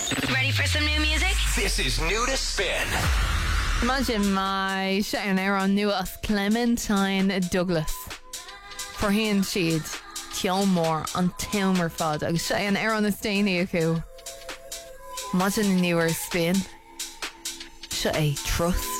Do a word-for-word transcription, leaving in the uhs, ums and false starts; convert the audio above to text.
Ready for some new music? This is New to Spin. Imagine my Sharon Aaron knew as Clementine Douglas. For him she'd Kilmore on Tilmer fod agus Sharon Aaron is Steny acu. Imagine a newer spin. Shut a trust.